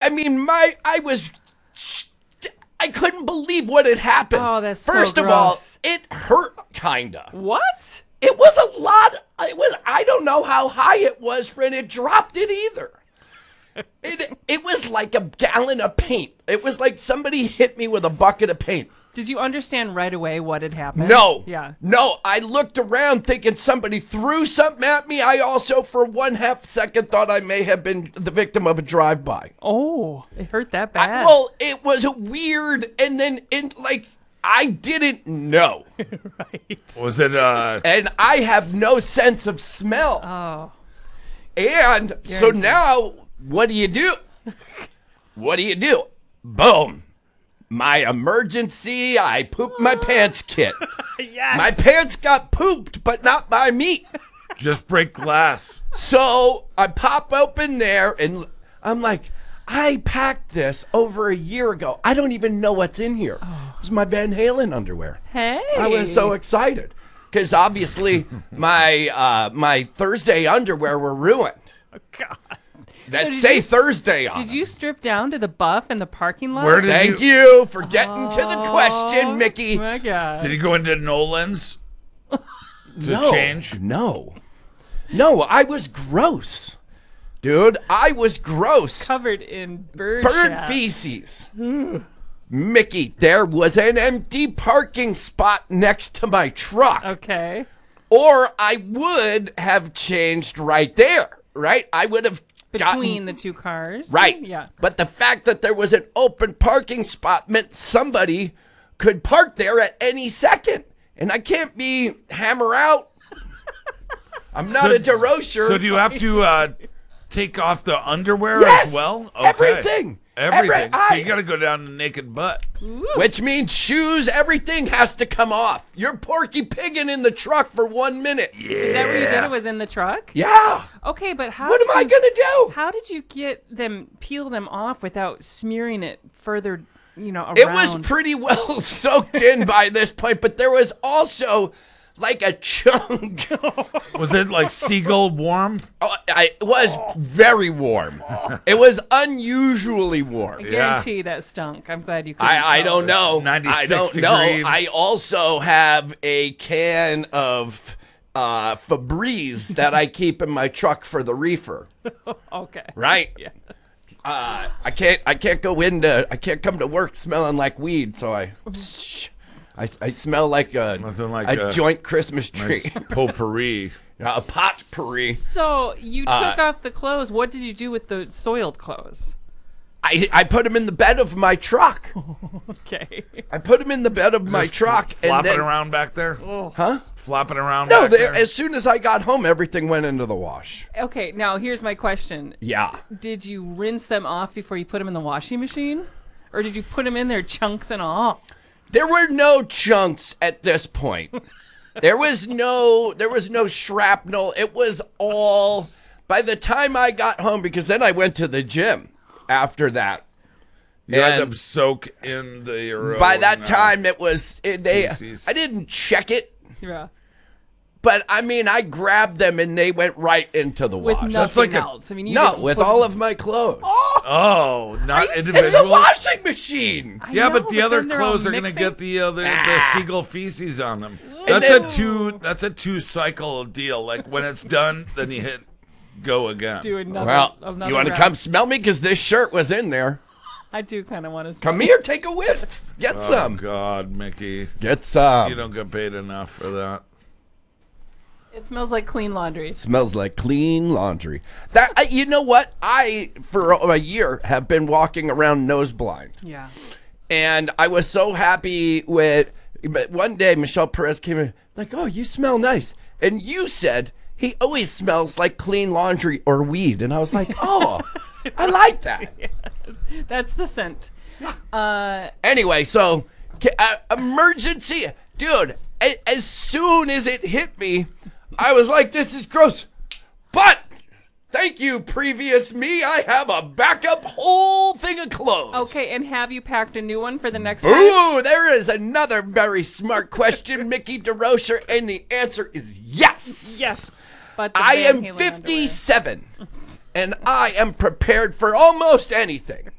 mean, I couldn't believe what had happened. Oh, that's so First of all, gross. it hurt, kinda. What? It was a lot. I don't know how high it was when it dropped it either. It was like a gallon of paint. It was like somebody hit me with a bucket of paint. Did you understand right away what had happened? No. Yeah. No, I looked around thinking somebody threw something at me. I also, for 1/2 second, thought I may have been the victim of a drive-by. Oh, it hurt that bad. Well, it was weird, and then, I didn't know. Right. Was it, And I have no sense of smell. Oh. And so now, what do you do? What do you do? Boom. My emergency, I pooped my pants kit. Yes. My pants got pooped, but not by me. just break glass? So I pop open there, and I'm like, I packed this over a year ago. I don't even know what's in here. It was my Van Halen underwear. Hey. I was so excited because obviously my Thursday underwear were ruined. Oh, God. That did say you- Thursday on Did them. you strip down to the buff in the parking lot? Where did Thank you for getting to the question, Mickey. Oh, my God. Did he go into Nolan's to change? No, I was gross. Dude, I was gross. Covered in bird Bird feces. Mickey, there was an empty parking spot next to my truck. Okay. Or I would have changed right there, right? I would have Between the two cars. Right. Yeah. But the fact that there was an open parking spot meant somebody could park there at any second. And I can't be hammer out. I'm not a DeRocher. So do you have to take off the underwear Yes, as well? everything. Everything. So I- you got to go down to naked butt. Which means shoes, everything has to come off. You're Porky Piggin in the truck for 1 minute. Is that what you did? It was in the truck? Yeah. Okay, but how What did am I you- going to do? How did you peel them off without smearing it further, around? It was pretty well soaked in by this point, but there was also like a chunk. Was it like seagull warm? It was very warm. It was unusually warm. I guarantee that stunk. I'm glad you couldn't I don't smell know. 96 I don't degree. know. I also have a can of Febreze that I keep in my truck for the reefer. it. Okay. Right? Yeah. I can't come to work smelling like weed, so I smell like Nothing like a joint Christmas tree. Nice potpourri. A potpourri. So you took off the clothes. What did you do with the soiled clothes? I put them in the bed of my truck. Okay. I put them in the bed of my truck. Flopping and then, around back there? Huh? Flopping around No, back there? as soon as I got home, everything went into the wash. Okay, now here's my question. Yeah. Did you rinse them off before you put them in the washing machine? Or did you put them in there chunks and all? There were no chunks at this point. There was no shrapnel. It was all by the time I got home, because then I went to the gym after that. You had And them soak in the by that time it was I feces. didn't check it, Yeah. but I mean I grabbed them and they went right into the With wash. nothing That's like a- else. I mean, you No, didn't with put- all of my clothes. Oh, not Are you serious? It's a individual. washing machine. I Yeah, know, but the other then they're all clothes are gonna mixing. get the seagull feces on them. And That's a two cycle deal. Like when it's done, then you hit go again. Do another, Well, another you want to round. come smell me? Because this shirt was in there. I do kind of want to. Come here, take a whiff. Get Oh some. God, Mickey, Get some. you don't get paid enough for that. It smells like clean laundry. Smells like clean laundry. That you know what? I for a year have been walking around nose blind, Yeah. and I was so happy with. But one day Michelle Perez came in like, "Oh, you smell nice," and you said he always smells like clean laundry or weed, and I was like, "Oh, I like that." That's the scent. Anyway, so emergency, dude. As soon as it hit me, I was like, "This is gross," but thank you, previous me. I have a backup whole thing of clothes. Okay, and have you packed a new one for the next time? Ooh, there is another very smart question, Mickey DeRocher, and the answer is yes. Yes. But the I Van am Halen underwear. 57, and I am prepared for almost anything.